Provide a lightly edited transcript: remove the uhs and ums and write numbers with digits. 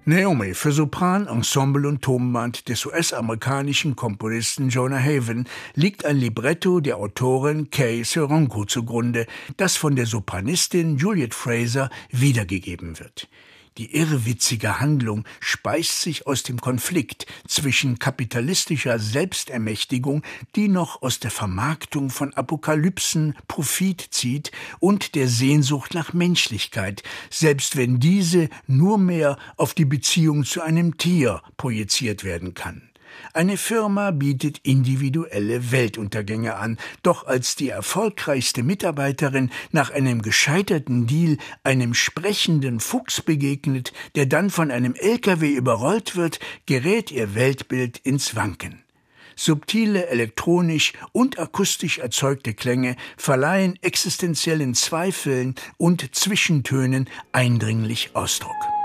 Naomi für Sopran, Ensemble und Tonband des US-amerikanischen Komponisten Jonah Haven liegt ein Libretto der Autorin Kay Seronko zugrunde, das von der Sopranistin Juliet Fraser wiedergegeben wird. Die irrwitzige Handlung speist sich aus dem Konflikt zwischen kapitalistischer Selbstermächtigung, die noch aus der Vermarktung von Apokalypsen Profit zieht, und der Sehnsucht nach Menschlichkeit, selbst wenn diese nur mehr auf die Beziehung zu einem Tier projiziert werden kann. Eine Firma bietet individuelle Weltuntergänge an, doch als die erfolgreichste Mitarbeiterin nach einem gescheiterten Deal einem sprechenden Fuchs begegnet, der dann von einem LKW überrollt wird, gerät ihr Weltbild ins Wanken. Subtile elektronisch und akustisch erzeugte Klänge verleihen existenziellen Zweifeln und Zwischentönen eindringlich Ausdruck.